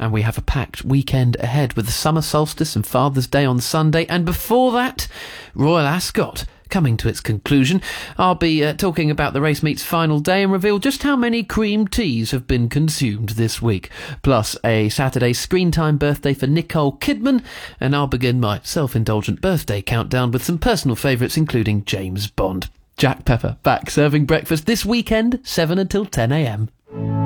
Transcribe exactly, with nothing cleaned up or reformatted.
and we have a packed weekend ahead with the summer solstice and Father's Day on Sunday, and before that, Royal Ascot coming to its conclusion. I'll be uh, talking about the race meet's final day and reveal just how many cream teas have been consumed this week. Plus a Saturday screen time birthday for Nicole Kidman, and I'll begin my self-indulgent birthday countdown with some personal favourites including James Bond. Jack Pepper back serving breakfast this weekend, seven until ten a m.